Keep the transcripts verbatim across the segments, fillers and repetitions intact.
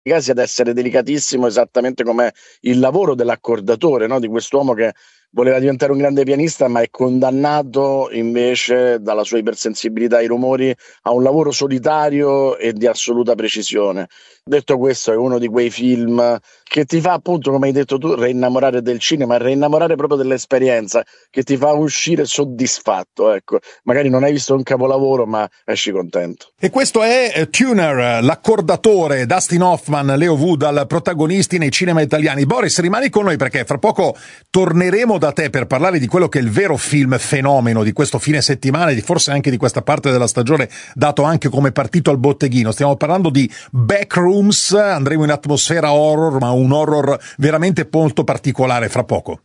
casi ad essere delicatissimo, esattamente come il lavoro dell'accordatore, no? Di quest'uomo che voleva diventare un grande pianista, ma è condannato invece dalla sua ipersensibilità ai rumori a un lavoro solitario e di assoluta precisione. Detto questo, è uno di quei film che ti fa, appunto, come hai detto tu, reinnamorare del cinema, reinnamorare proprio dell'esperienza, che ti fa uscire soddisfatto, ecco. Magari non hai visto un capolavoro, ma esci contento. E questo è eh, Tuner, l'accordatore, Dustin Hoffman, Leo Woodall, protagonisti nei cinema italiani. Boris, rimani con noi perché fra poco torneremo da te per parlare di quello che è il vero film fenomeno di questo fine settimana e di forse anche di questa parte della stagione, dato anche come partito al botteghino. Stiamo parlando di Backrooms, andremo in atmosfera horror, ma un horror veramente molto particolare fra poco.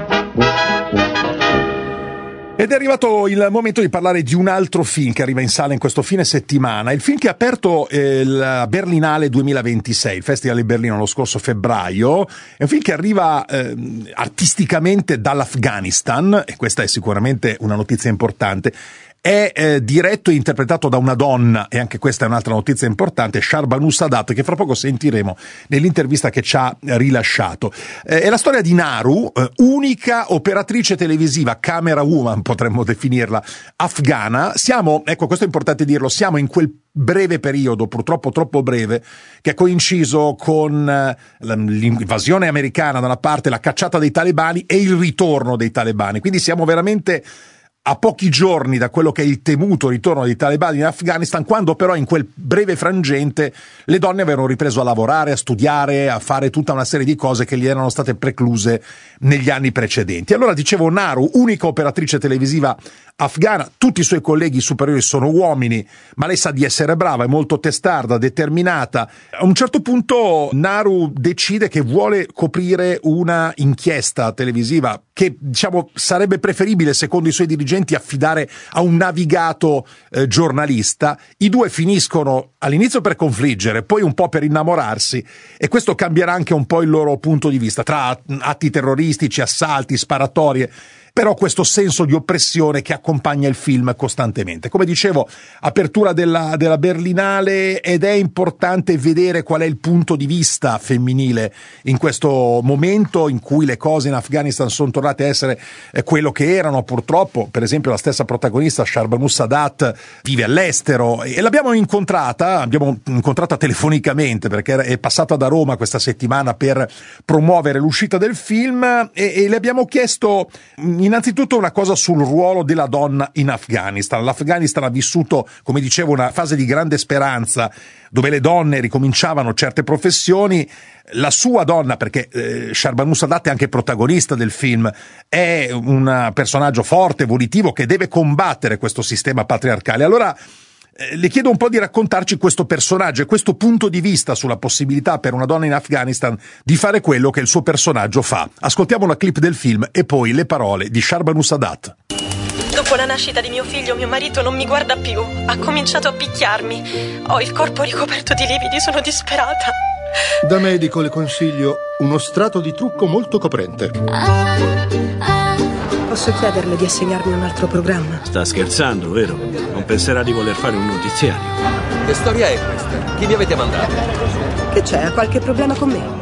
Ed è arrivato il momento di parlare di un altro film che arriva in sala in questo fine settimana, il film che ha aperto eh, la Berlinale duemilaventisei, il Festival di Berlino lo scorso febbraio. È un film che arriva eh, artisticamente dall'Afghanistan, e questa è sicuramente una notizia importante. È eh, diretto e interpretato da una donna, e anche questa è un'altra notizia importante, Shahrbanu Sadat, che fra poco sentiremo nell'intervista che ci ha rilasciato. Eh, è la storia di Naru, eh, unica operatrice televisiva, camera woman potremmo definirla, afghana. Siamo, ecco, questo è importante dirlo, siamo in quel breve periodo, purtroppo troppo breve, che è coinciso con eh, l'invasione americana da una parte, la cacciata dei talebani e il ritorno dei talebani. Quindi siamo veramente a pochi giorni da quello che è il temuto ritorno dei talebani in Afghanistan, quando però in quel breve frangente le donne avevano ripreso a lavorare, a studiare, a fare tutta una serie di cose che gli erano state precluse negli anni precedenti. Allora, dicevo, Naru, unica operatrice televisiva afghana, tutti i suoi colleghi superiori sono uomini, ma lei sa di essere brava, è molto testarda, determinata. A un certo punto Naru decide che vuole coprire una inchiesta televisiva che, diciamo, sarebbe preferibile, secondo i suoi dirigenti, affidare a un navigato eh, giornalista. I due finiscono all'inizio per confliggere, poi un po' per innamorarsi, e questo cambierà anche un po' il loro punto di vista, tra atti terroristici, assalti, sparatorie. Però questo senso di oppressione che accompagna il film costantemente. Come dicevo, apertura della, della Berlinale, ed è importante vedere qual è il punto di vista femminile in questo momento in cui le cose in Afghanistan sono tornate a essere eh, quello che erano. Purtroppo, per esempio, la stessa protagonista, Shahrbanu Sadat, vive all'estero e l'abbiamo incontrata, abbiamo incontrata telefonicamente perché è passata da Roma questa settimana per promuovere l'uscita del film, e, e le abbiamo chiesto innanzitutto una cosa sul ruolo della donna in Afghanistan. L'Afghanistan ha vissuto, come dicevo, una fase di grande speranza, dove le donne ricominciavano certe professioni. La sua donna, perché eh, Shahrbanu Sadat è anche protagonista del film, è un personaggio forte, volitivo, che deve combattere questo sistema patriarcale. Allora eh, le chiedo un po' di raccontarci questo personaggio e questo punto di vista sulla possibilità per una donna in Afghanistan di fare quello che il suo personaggio fa. Ascoltiamo la clip del film e poi le parole di Shahrbanu Sadat. Dopo la nascita di mio figlio, mio marito non mi guarda più. Ha cominciato a picchiarmi. Ho il corpo ricoperto di lividi, sono disperata. Da medico le consiglio uno strato di trucco molto coprente. Posso chiederle di assegnarmi un altro programma? Sta scherzando, vero? Non penserà di voler fare un notiziario. Che storia è questa? Chi mi avete mandato? Che c'è? Ha qualche problema con me?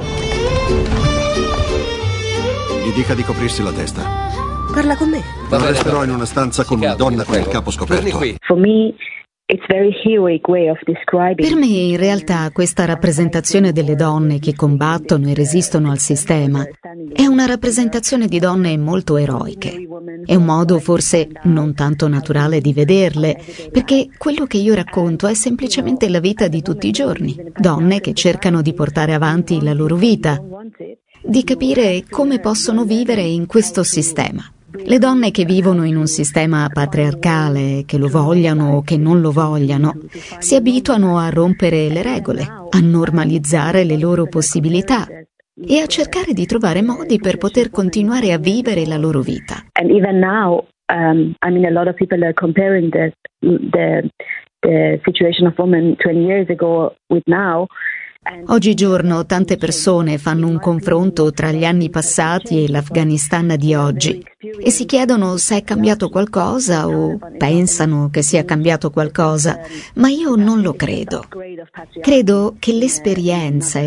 Gli dica di coprirsi la testa. Parla con me. Non resterò in una stanza con una donna con il capo scoperto. For me, it's very heroic way of describing. Per me, in realtà, questa rappresentazione delle donne che combattono e resistono al sistema è una rappresentazione di donne molto eroiche. È un modo forse non tanto naturale di vederle, perché quello che io racconto è semplicemente la vita di tutti i giorni. Donne che cercano di portare avanti la loro vita, di capire come possono vivere in questo sistema. Le donne che vivono in un sistema patriarcale, che lo vogliano o che non lo vogliano, si abituano a rompere le regole, a normalizzare le loro possibilità e a cercare di trovare modi per poter continuare a vivere la loro vita. And even now, um, I mean, a lot of people are comparing the the the situation of women twenty years ago with now. Oggigiorno tante persone fanno un confronto tra gli anni passati e l'Afghanistan di oggi e si chiedono se è cambiato qualcosa o pensano che sia cambiato qualcosa, ma io non lo credo. Credo che l'esperienza e